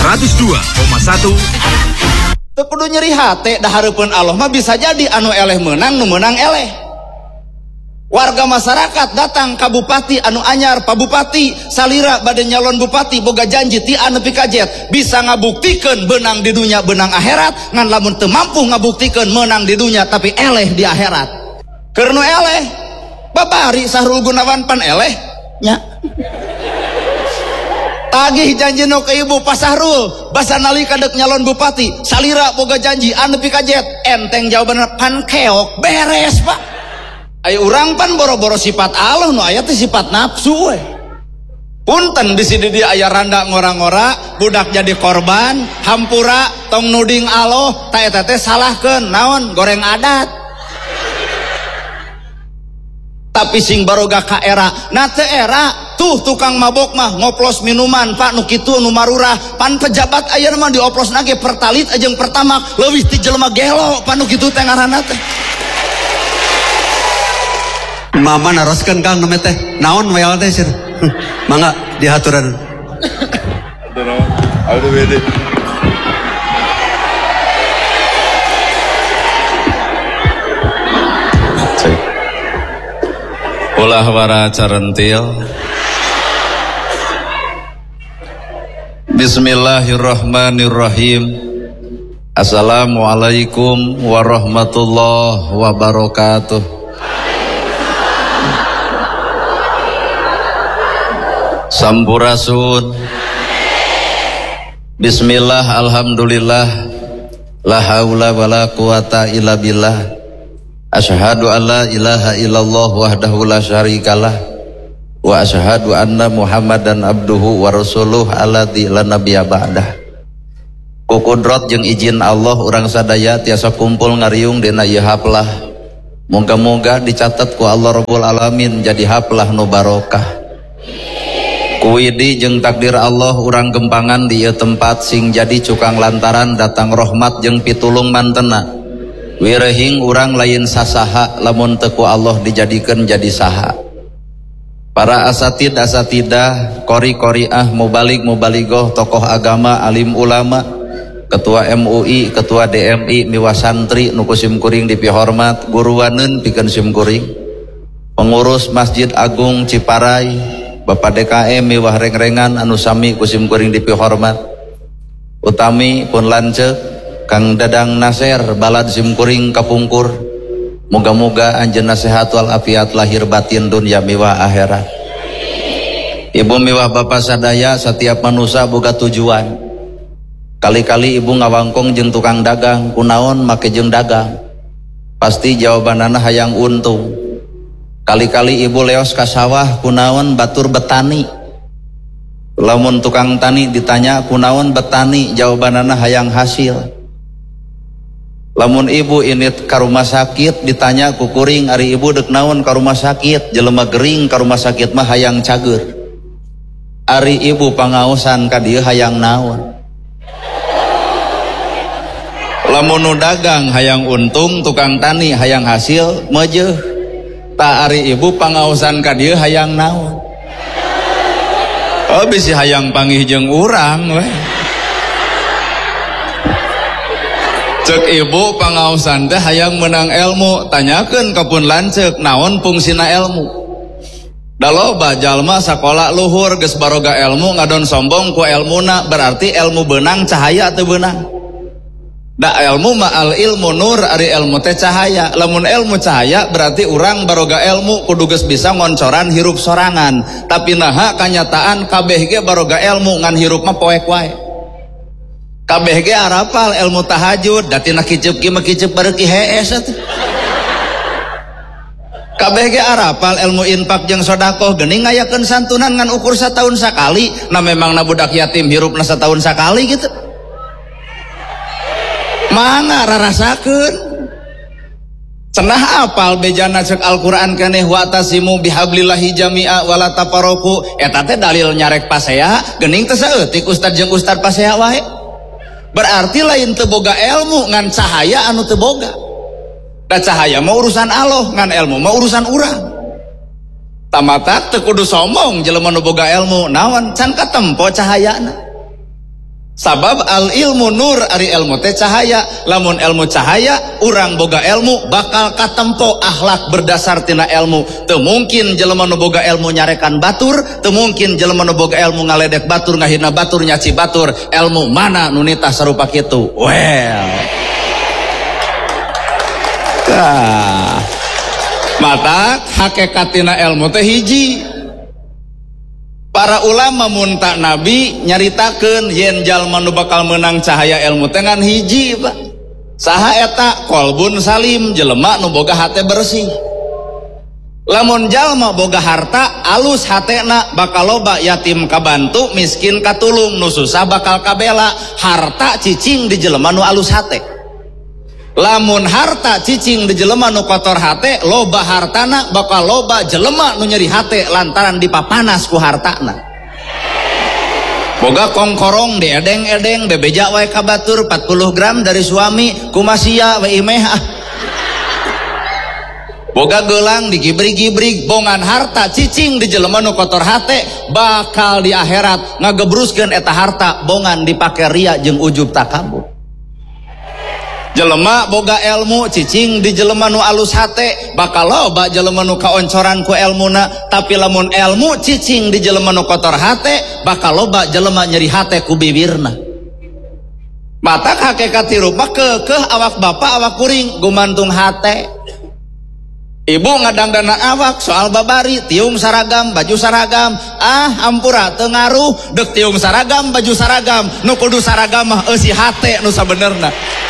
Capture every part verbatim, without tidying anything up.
seratus dua koma satu. Teu kudu nyeri hate da hareupeun Allah mah bisa jadi anu eleh menang nu menang eleh. Warga masyarakat datang ka bupati anu anyar, Pak Bupati salira bade nyalon bupati boga janji ti anu pikajet bisa ngabuktikeun benang di dunia benang akhirat, ngan lamun teu mampu ngabuktikeun menang di dunia tapi eleh di akhirat. Keur nu eleh babari Sahrul Gunawan pan eleh nya. Tagih janji nu ka ibu Pak Sahrul basa nalika dek nyalon bupati salira boga janji anu pikajet, enteng jawabanna pan keok beres Pak. Ayo urang pan boro-boro sifat Allah nu aya teh sifat nafsu we. Punten di sini dia aya randa ngora-ngora budak jadi korban hampura tong nuding Allah ta eta teh salahkeun naon goreng adat. Tapi sing baroga ka era na teu era tuh tukang mabok mah ngoplos minuman Pak nu kitu nu marurah pan pejabat ayeuna mah dioplosna ge pertalit ajeng pertamak leuwih ti jelema gelo pan nu kitu teh ngaranna teh. Mama naroskeun Kang nu teh naon wayal teh sir. Mangga dihaturan. Aduh, aduh bede. Ulah wara carentil. Bismillahirrahmanirrahim. Assalamualaikum warahmatullahi wabarakatuh. Sampurasun. Bismillah, alhamdulillah, la haula wala quwata illa billah. Asyhadu an la ilaha illallah wahdahu la syarikalah wa asyhadu anna Muhammadan abduhu wa rasuluh alladzi la nabiyya ba'dah. Ku kudrat jeung izin Allah urang sadaya tiasa kumpul ngariung dina ieu haflah. Moga-moga dicatat ku Allah Rabbul Alamin jadi haflah nu barokah. Kuwidi jeung takdir Allah urang gempangan di ieu tempat sing jadi cukang lantaran datang rahmat jeung pitulung mantena. Wirehing urang lain sasaha lamun teu ku Allah dijadikeun jadi saha. Para asatid asatidah, qori qoriah, mubalik mubaligoh, tokoh agama, alim ulama, ketua M U I, ketua D M I, miwah santri nu kusim kuring dipihormat, guruwaneun pikeun sim kuring, pengurus Masjid Agung Ciparai, Bapak D K M miwah reng-rengan anu sami kusim kuring dipihormat, utami pun lanceuk Kang Dadang Nasir balad simkuring kapungkur. Moga-moga anjeunna sehat wal afiat lahir batin dunya miwah akhirat. Ibu miwah bapak sadaya setiap manusia boga tujuan. Kali-kali ibu ngawangkong jeung tukang dagang kunaon make jeung dagang. Pasti jawabanana hayang untung. Kali-kali ibu leos ka sawah kunaon batur betani. Lamun tukang tani ditanya kunaon betani jawabanana hayang hasil. Lamun ibu ini ka rumah sakit ditanya ku kuring ari ibu dek naon ka rumah sakit jelema gering ka rumah sakit mah hayang cager. Ari ibu pangaosan ka dieu hayang naon. Lamun nu dagang hayang untung, tukang tani hayang hasil meujeuh. Ta ari ibu pangaosan ka dieu hayang naon. Oh bisi hayang panggih jeung urang we. Cek ibu pangaosan teh hayang menang ilmu, tanyakeun ka pun lanceuk naon fungsina ilmu. Da loba jalma sakola luhur geus baroga ilmu ngadon sombong ku ilmuna, berarti ilmu beunang cahaya teu beunang. Da ilmu ma al ilmu nur, ari ilmu teh cahaya. Lamun ilmu cahaya berarti urang baroga ilmu kudu geus bisa ngoncoran hirup sorangan. Tapi naha kanyataan kabeh ge baroga ilmu ngan hirup mah poek wae. Kabeh ge arapal ilmu tahajud datina kiceup kieu mah kiceup bareuki hees atuh. Kabeh ge arapal ilmu infak jeung sedekah geuning ngayakeun santunan ngan ukur sataun sakali. Na memangna budak yatim hirupna sataun sakali gitu. Mangga rarasakeun. Cenah apal bejana cek Al-Qur'an keneh wa tasimu bihablillahi jami'a wala tafarraqu. Eta teh dalil nyarek pasea geuning teu saeutik ustad jeung ustad pasea wae. Berarti lain teu boga ilmu ngan cahaya anu teu boga. Da cahaya mah urusan Allah, ngan ilmu mah urusan urang. Tamatak teu kudu sombong jelema nu boga ilmu, naon can katempo cahayana. Sabab al ilmu nur ari ilmu teh cahaya, lamun ilmu cahaya urang boga ilmu bakal katempo akhlak berdasar tina ilmu. Teu mungkin jelema nu boga ilmu nyarekan batur, teu mungkin jelema nu boga ilmu ngaledek batur, ngahina batur, nyaci batur. Ilmu mana nu nitah sarupa kitu? Well. Tah. Mata hakikatina ilmu teh hiji. Para ulama mun tak nabi nyaritakeun yen jalma nu bakal menang cahaya ilmu teh ngan hiji, Pak. Saha eta? Qalbun salim, jelema nu boga hate bersih. Lamun jalma boga harta alus hatena, bakal loba yatim kabantu, miskin katulung, nu susah bakal kabela. Harta cicing di jelema nu alus hate. Lamun harta cicing di jelema nu kotor hate, loba hartana bakal loba jelema nu nyeri hate lantaran dipapanas ku hartana. Boga kongkorong di edeng-edeng bebeja wae ka batur empat puluh gram dari suami kumasia we imeh ah. Boga gelang digibrig-gibrig, bongan harta cicing di jelema nu kotor hate bakal di akhirat ngagebruskeun eta harta bongan dipake ria jeung ujub takabur. Jelema boga ilmu cicing di jelema nu alus hate bakal loba jelema nu kaoncoran ku ilmuna, tapi lamun ilmu cicing di jelema nu kotor hate bakal loba jelema nyeri hate ku bibirna. Mata hakikat rupa keukeuh awak bapa awak kuring gumantung hate. Ibu ngadangdana awak soal babari tiung saragam baju saragam, ah ampura teu ngaruh deuk tiung saragam baju saragam, nu kudu saragam mah eusi hate nu sabenerna.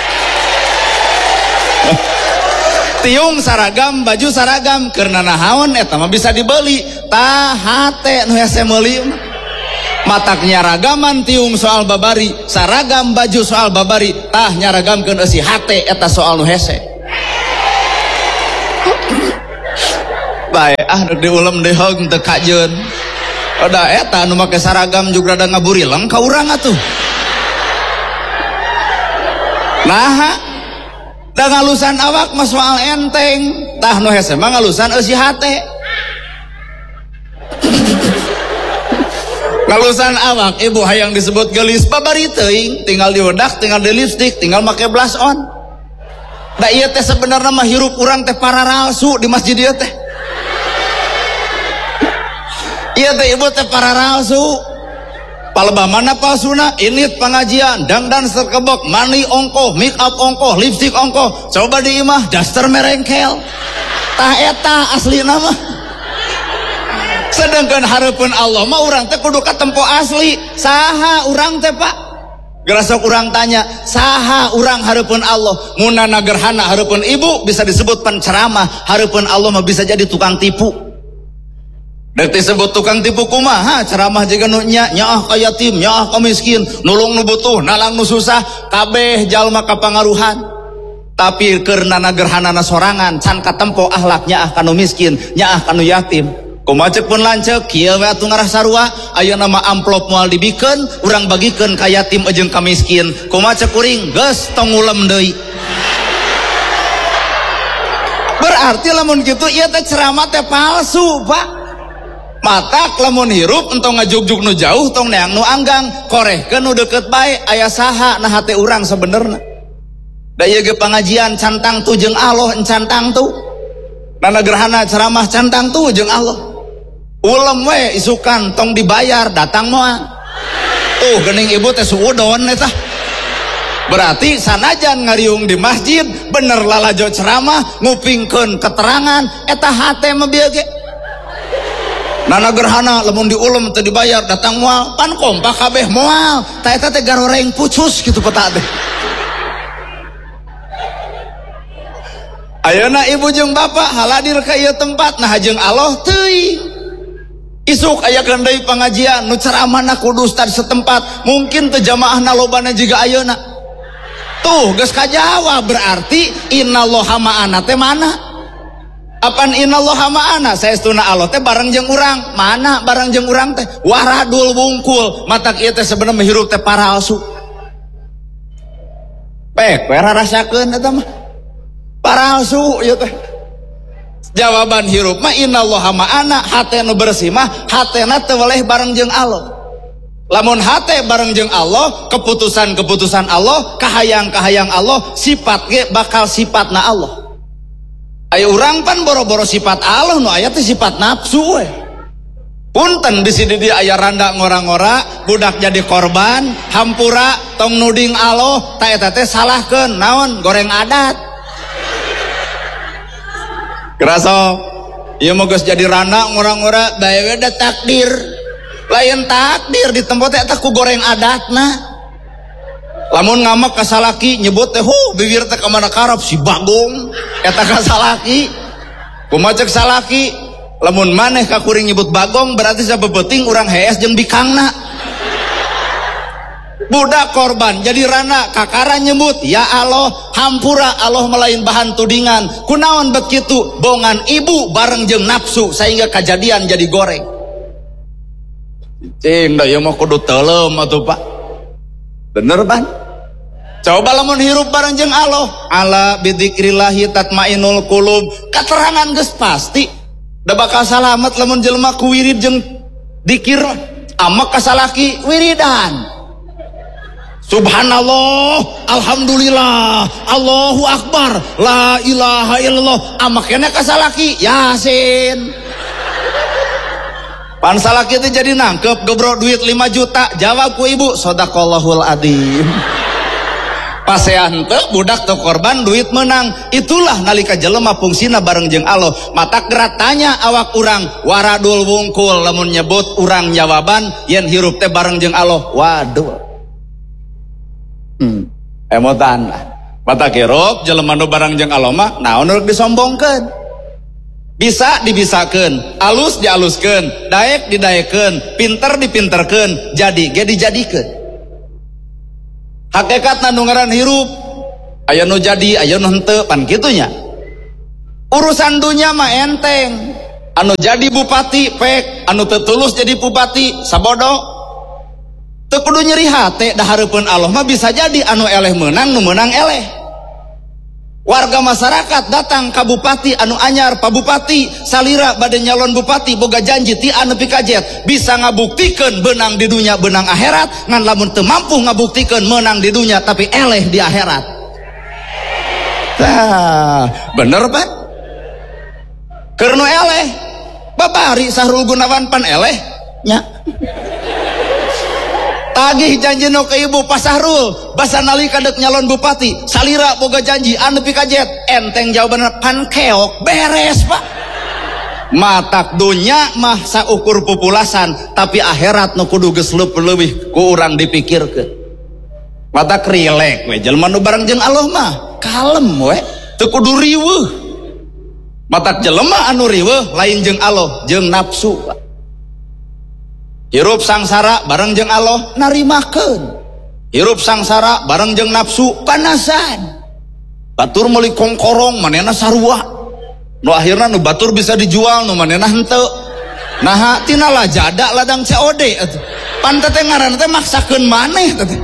Tiung saragam baju saragam karena nahaon eta mah bisa dibeli, tah hate nu hese meuli matak nyaragaman tiung soal babari, saragam baju soal babari, tah nyaragamkeun eusi hate eta soal nu hese. Bae ah deuk diulem deheung teu kajeun. Oda eta nu make saragam juga rada ngaburileng ka urang atuh. Nah, da ngalusan awak mah soal enteng, tah nu hese mah ngalusan eusi hate. Ngalusan awak ibu hayang disebut gelis babari teuing, tinggal diwedak, tinggal di lipstick, tinggal make blush on. Da ieu teh sebenarnya mah hirup urang teh pararalsu di masjid ieu teh. Ieu teh ibu teh pararalsu. Palebah mana palsuna, init pengajian, dangdan serkebok, mani ongkoh, make up ongkoh, lipstick ongkoh, coba di imah, daster merengkel. Tah eta asli nama. Sedangkan hareupeun Allah mah urang teh kudu katempo asli. Saha urang teh Pak? Gerasok urang tanya, saha urang hareupeun Allah? Munana gerhana hareupeun ibu bisa disebut penceramah, hareupeun Allah mah bisa jadi tukang tipu. Dek disebut tukang tipu kumaha ceramah jiga nu nya nyaah ka yatim, nyaah ka miskin, nulung nu butuh, nalang nu susah, kabeh jalma kapangaruhan. Tapi keurnana gerhanana sorangan can katempo akhlak nyaah ka nu miskin, nyaah ka nu yatim. Kumaha ceuk pun lanceuk kieu we atuh ngarah sarua, ayeuna mah amplop moal dibikeun, urang bagikeun ka yatim jeung ka miskin. Kumaha ceuk kuring geus tong ngulem deui. Berarti lamun kitu ieu teh ceramah teh palsu, Pak. Matak lamun hirup entong ngajug-jug nu jauh tong neang nu anggang, korehkeun nu deukeut bae aya saha na hate urang sabenerna. Da ieu ge pangajian cantang tu jeung Allah encantang tu. Nana gerhana ceramah cantang tu jeung Allah. Ulem we isukan tong dibayar datang moal. Tuh geuning ibu teh suudon eta. Berarti sanajan ngariung di masjid bener lalajo ceramah ngupingkeun keterangan eta hate mah bieu ge. Nana gerhana lamun diulem teu dibayar datang moal, pan kompak kabeh moal. Tah eta teh garoreng pucus kitu peta teh. Ayeuna ibu jeung bapak haladir ka ieu tempat nah jeung Allah teuing. Isuk aya deui pangajian nu ceramahna kudu ustad setempat, mungkin teu jamaahna lobana jiga ayeuna. Tuh geus kajawab berarti innallaha ma'ana teh mana? Apan innallaha ma'ana saestuna Allah teh bareng jeung urang. Mana bareng jeung urang teh? Waradul wungkul. Matak ieu teh sebenarnya hirup teh paralsu. Pek we rarasakeun eta mah. Paralsu ieu teh. Jawaban hirup mah innallaha ma'ana, hate nu bersih mah hatena teu weleh bareng jeung Allah. Lamun hate bareng jeung Allah, keputusan-keputusan Allah, kahayang-kahayang Allah, sifat ge bakal sifatna Allah. Ayo urang pan boro-boro sifat Allah nu aya teh sifat nafsu we. Punten di sini dia aya randa ngora-ngora, budak jadi korban, hampura tong nuding Allah, ta eta teh salahkeun naon goreng adat. Kerasa ieu mah geus jadi randa ngora-ngora bae we da takdir. Lain takdir di tempat eta ku goreng adatna. Lamun ngamak ka salaki nyebut teh huh bibir teh ka mana karep si Bagong eta ka salaki. Kumaha ceuk salaki? Lamun maneh ka kuring nyebut Bagong berarti sabebeting urang hees jeung bikangna. Budak korban jadi rana kakara nyebut ya Allah hampura Allah melain bahan tudingan. Kunaon begitu bongan ibu bareng jeung nafsu sehingga kejadian jadi goreng. Cing da ieu mah kudu teuleum atuh Pak. Bener ban? Coba lamun hirup bareng jeung Allah, ala bidzikrillahi tatmainul qulub. Katerangan geus pasti da bakal salamet lamun jelema ku wirid jeung dikir. Amak kasalaki wiridan. Subhanallah, alhamdulillah, Allahu akbar, la ilaha illallah. Amak kena kasalaki Yasin. Pan salaki itu jadi nangkep gebrok duit lima juta, jawab ku ibu sodaqallahul adzim. Pasean teu budak teu korban duit menang. Itulah nalika jelema fungsina bareng jeung Allah. Mata gerak tanya awak urang waradul wungkul lamun nyebut urang jawaban yen hirup teh bareng jeung Allah. Waduh. Hmm, emotan lah. Mata hirup jelema nu bareng jeung Allah mah naon rek disombongkeun. Bisa dibisakeun, alus dialuskeun, daek didaekeun, pinter dipinterkeun, jadi ge dijadikeun. Hakikatna nu ngaran hirup aya nu jadi aya nu henteu pan kitu nya. Urusan dunya mah enteng. Anu jadi bupati pek, anu teu tulus jadi bupati sabodo. Teu kudu nyeri hate da hareupeun Allah mah bisa jadi anu eleh menang nu menang eleh. Warga masyarakat datang ka bupati anu anyar, Pak Bupati salira bade nyalon bupati boga janji ti anu pikajet bisa ngabuktikeun benang di dunia benang akhirat, ngan lamun teu mampu ngabuktikeun menang di dunia tapi eleh di akhirat. Tah, bener Pak? Keur nu eleh babari Sahrul Gunawan pan eleh nya. Tagih janji no ke ibu Pak Sahrul basa nalika dek nyalon bupati salira boga janji anu pikajet enteng jawabanna pan keok beres Pak. Matak dunya mah saukur populasan tapi akhirat nu kudu geus leuwih ku urang dipikirkeun. Matak rilek we jelema nu bareng jeung Allah mah kalem we teu kudu riweuh. Matak jelema anu riweuh lain jeung Allah jeung nafsu Pak. Hirup sangsara bareng jeung Allah narimakeun. Hirup sangsara bareng jeung nafsu panasan. Batur meuli kongkorong manehna sarua. Nu akhirna nu batur bisa dijual nu manehna henteu. Naha tina lajada ladang C O D atuh. Pan teh ngaranna teh maksakeun maneh teh.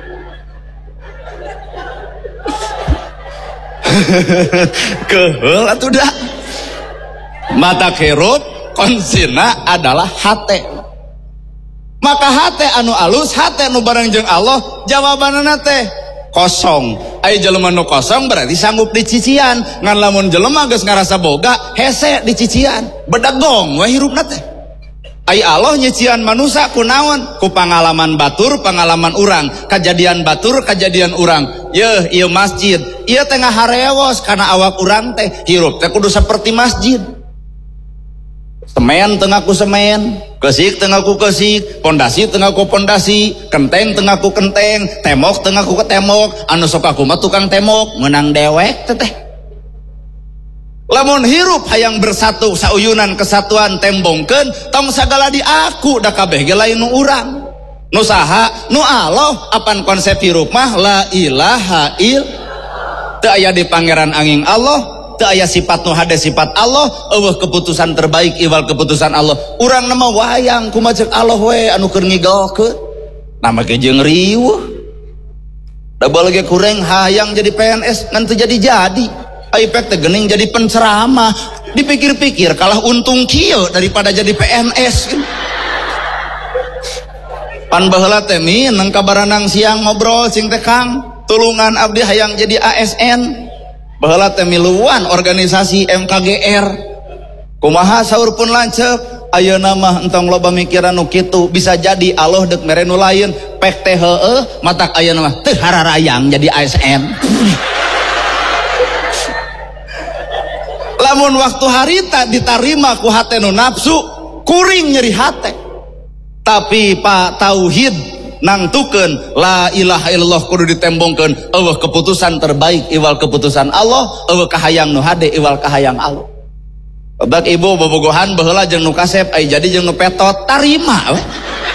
Keheul atuh da. Mata hirup konsina adalah hate. Maka hate anu alus, hate anu bareng jeung Allah, jawabanana teh kosong. Ai jelema nu kosong berarti sanggup dicician. Ngan lamun jelema geus ngarasa boga, hese dicician. Bedagong we hirupna teh. Ai Allah nyician manusia ku naon? Ku pangalaman batur, pangalaman urang, kejadian batur, kejadian urang. Yeuh, ieu masjid, ieu teh ngaharewos kana awak urang teh. Hirup teh kudu saperti masjid. Semen tengah ku semen, kesik tengah ku kesik, pondasi tengah ku pondasi, kenteng tengah ku kenteng, temok tengah ku temok, anu sok aku mah tukang temok, menang dewek teteh. Lamun hirup hayang bersatu sauyunan kesatuan tembongkeun, tong sagala di aku da kabeh ge lain nu urang. Nu saha? Nu Allah. Apan konsep hirup mah la ilaha illallah. Teu aya di pangeran angin Allah. Aya sifat nu hade sifat Allah, eueuh keputusan terbaik iwal keputusan Allah. Urang nama wayang kumaha ceuk Allah we anu keur ngigolkeun. Nama ge jeung riweuh. Da beuleung ge kurang hayang jadi P N S ngan teu jadi-jadi. Aipek teh geuning jadi penceramah. Dipikir-pikir kalah untung kieu daripada jadi P N S. pan baheula teh mineng kabaranang siang ngobrol cing teh Kang tulungan abdi hayang jadi A S N baheula teh miluan organisasi M K G R kumaha saur pun lancep ayeuna mah entong loba mikiran nu kitu bisa jadi Allah dek mere nu lain pek teh heueuh matak ayeuna mah teu hararayang jadi A S N lamun waktu harita ditarima ku hate nu nafsu kuring nyeri hate tapi Pak Tauhid nangtukeun la ilaha illallah kudu ditembongkeun eueuh keputusan terbaik iwal keputusan Allah eueuh kahayang nu hade iwal kahayang Allah babak ibu bobogohan baheula jeung nu kasep ai jadi jeung nu petot tarima we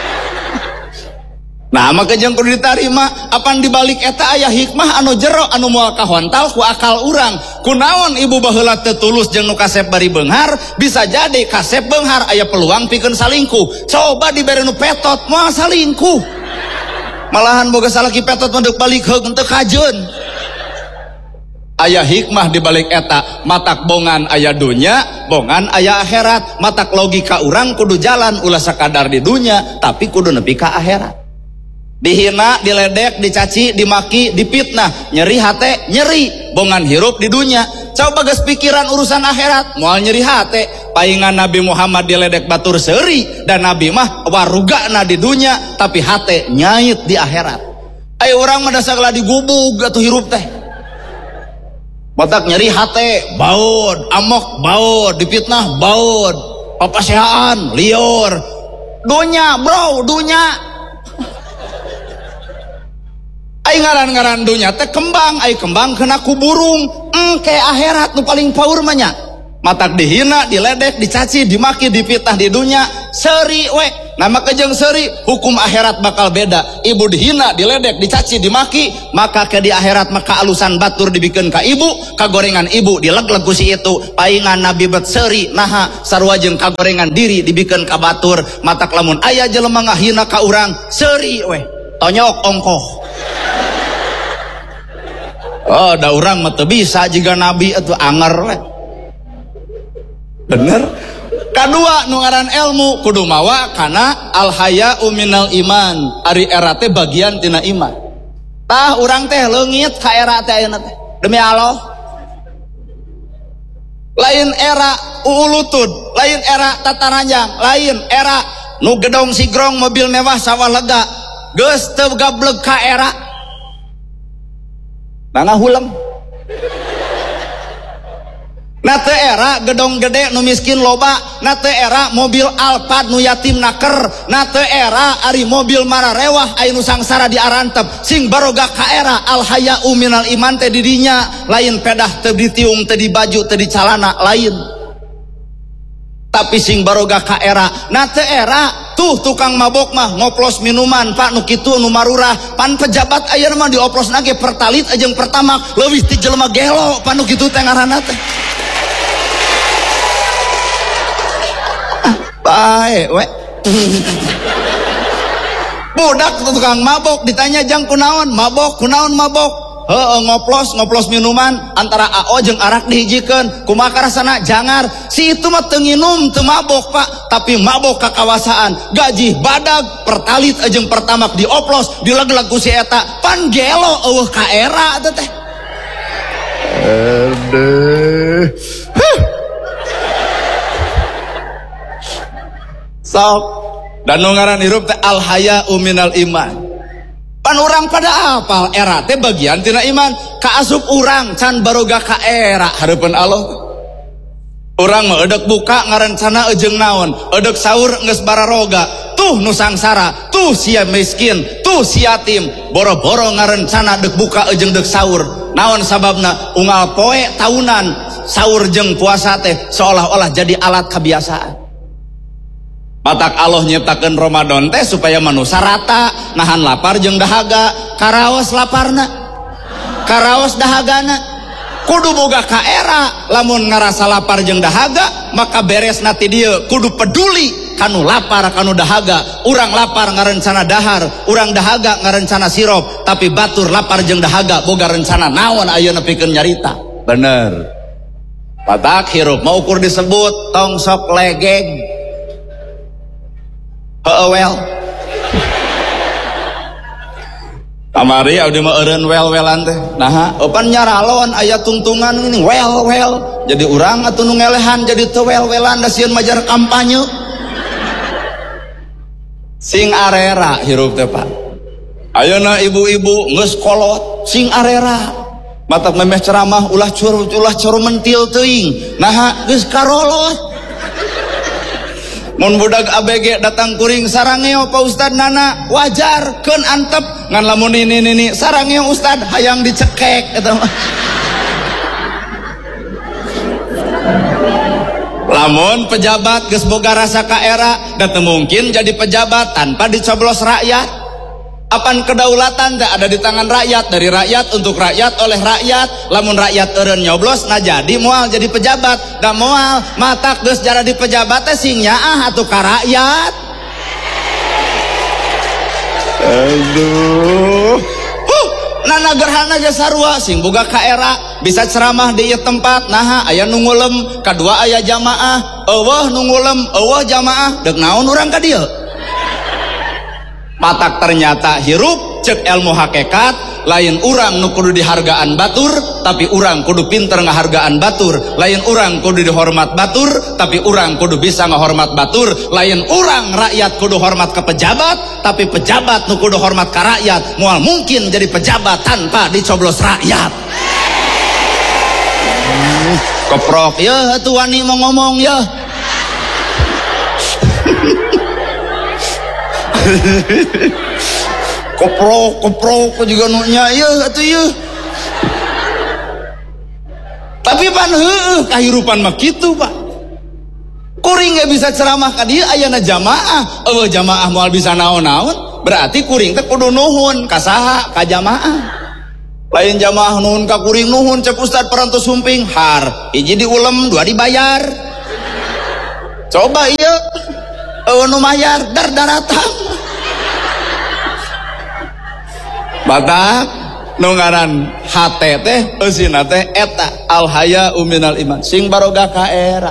nah maka jeung kudu ditarima apan dibalik eta aya hikmah anu jero anu moal kahontal ku akal urang kunaon ibu baheula teu tulus jeung nu kasep bari beunghar bisa jadi kasep beunghar aya peluang pikeun salingkuh coba dibere nu petot moal salingkuh malahan boga salaki petot mah deuk balik heug teu kajeun aya hikmah dibalik eta matak bongan aya dunya bongan aya akhirat matak logika urang kudu jalan ulah sakadar di dunya tapi kudu nepi ka akhirat dihina, diledek, dicaci, dimaki, dipitnah nyeri hate, nyeri bongan hirup di dunia coba geus pikiran urusan akhirat moal nyeri hate paingan Nabi Muhammad diledek batur seuri dan Nabi mah warugana di dunia tapi hate nyait di akhirat ay urang mah dasagala digubug atuh hirup teh matak nyeri hate baud amok baud dipitnah baud papasehaan liur dunya bro dunya ai ngaran-ngaran dunya teh kembang ai kembang kena ku burung engke akhirat nu paling paur mah nya matak dihina diledek dicaci dimaki dipitnah di dunya seuri we nah maka jeung seuri hukum akhirat bakal beda ibu dihina diledek dicaci dimaki maka ke di akhirat maka alusan batur dibikeun ka ibu kagorengan ibu dilegleg ku si itu paingan nabi bet seuri naha sarua jeung kagorengan diri dibikeun ka batur matak lamun aya jelema ngahina ka urang seuri we tonyok ongkoh oh da urang mah teu bisa jiga nabi atuh anger we bener kadua nu ngaran ilmu kudu mawa kana al haya'u minal iman ari era teh bagian tina iman tah urang teh leungit ka era teh ayeuna teh demi Allah lain era uulutud lain era tataranjang lain era nu gedong sigrong mobil mewah sawah lega geus teu gableg ka era nana hulang nate era gedong gede nu miskin loba nate era mobil Alphard nu yatim naker nate era ari mobil mararewah aya nu sangsara diarantep sing baroga ka era al haya'u minal iman teh didinya lain pedah teu ditiung teu dibaju teu dicalana lain tapi sing baroga ka era nate era tuh tukang mabok mah ngoplos minuman pak nu kitu nu marurah pan pejabat ayeuna mah dioplosna ge pertalit ajeng pertama leuwih ti jelema gelo pan nu kitu teh ngaranna teh ah, bae we budak tukang mabok ditanya jang kunaon mabok kunaon mabok heuh ngoplos ngoplos minuman antara A O jeung arak dihijikeun kumaha karasana jangar si itu mah teu nginum teu mabok pak tapi mabok kakawasaan gaji badag pertalit jeung pertamak dioplos dilegleg ku si eta pan gelo eueuh ka era eta teh aduh sok dan nu ngaran hirup teh al haya'u minal iman pan urang pada apal era teh bagian tina iman kaasup urang can baroga ka era hareupeun Allah urang mah eudek buka ngarencana ejeung naon eudek saur geus bararoga tuh nu sangsara tuh sia miskin tuh si yatim boro-boro ngarencana deuk buka ejeung deuk saur naon sababna unggal poe taunan saur jeung puasa teh seolah-olah jadi alat kebiasaan matak Allah nyiptakeun Ramadan teh supaya manusia rata nahan lapar jeung dahaga karaos laparna karaos dahagana kudu boga ka era lamun ngarasa lapar jeung dahaga maka beres nati dieu kudu peduli kanu lapar kanu dahaga urang lapar ngarencana dahar urang dahaga ngarencana sirop tapi batur lapar jeung dahaga boga rencana naon ayeuna pikeun nyarita bener matak hirup mau ukur disebut tong sok legeg heueuh well Kamari abdi mah eureun wel-welan teh. Nah, opan nyaralon aya tungtungan ini wel-wel. Jadi urang atuh nu ngelehan jadi teu wel-welan da sieun majar kampanye. Sing arera hirup teh Pak. Ayeuna ibu-ibu geus kolot sing arera. Matak memeh ceramah ulah cur ulah cur mentil teuing. Nah, geus karolot. Mun budak A B G datang kuring sarangeo Pak Ustad Nana wajar keun antep ngan lamun ini ini sarangeo Ustad hayang dicekek eta mah. Lamun pejabat geus boga rasa kaera da teu mungkin jadi pejabat tanpa dicoblos rakyat. Apan kedaulatan teh ada di tangan rakyat, dari rakyat untuk rakyat oleh rakyat. Lamun rakyat eureun nyoblos nah jadi moal jadi pejabat. Da moal matak geus jara di pejabat teh sing nyaah atuh ka rakyat. Aduh. Huh, nana gerhana ge sarua sing boga kaera bisa ceramah di ieu tempat. Nah, aya nu ngulem, kadua aya jamaah. Eueuh nu ngulem, eueuh jamaah. Deuk naon urang ka dieu? Matak ternyata hirup cek ilmu hakikat lain urang nu kudu dihargaan batur tapi urang kudu pinter ngahargaan batur, lain urang kudu dihormat batur tapi urang kudu bisa ngahormat batur, lain urang rakyat kudu hormat ke pejabat tapi pejabat nu kudu hormat ke rakyat. Moal mungkin jadi pejabat tanpa dicoblos rakyat. hmm, Keprok ya atuh wani mau ngomong ya. Koprok koprok juga nunya ya atuh ya. Tapi pan heueuh kahirupan mah kitu Pak. Kuring ge bisa ceramah ka dieu ayana jamaah. Eueuh jamaah moal bisa naon-naon, berarti kuring teh kudu nuhun ka saha? Ka jamaah. Lain jamaah nuhun ka kuring nuhun cek Ustad Parantos Sumping, har hiji diulem dua dibayar. Coba ieu eueuh nu mayar dar daratang. Batak nu ngaran hate teh eusina teh eta al haya'u minal iman, sing baroga ka era.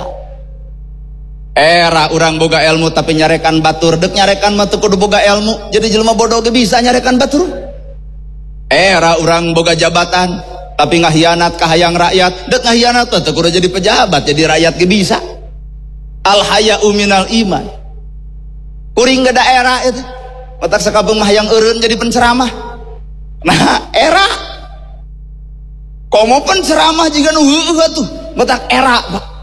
Era urang boga ilmu tapi nyarekan batur, deuk nyarekan mah teu kudu boga ilmu. Jadi jelema bodoh ge bisa nyarekan batur. Era urang boga jabatan tapi ngahianat ka hayang rakyat, deuk ngahianat teh teu kudu jadi pejabat, jadi rakyat ge bisa. Al haya'u minal iman. Kuring ge daerah eta. Matak sakabeung mah hayang eureun jadi penceramah. Nah, era komo penceramah juga nu heueuh atuh, batak era Pak.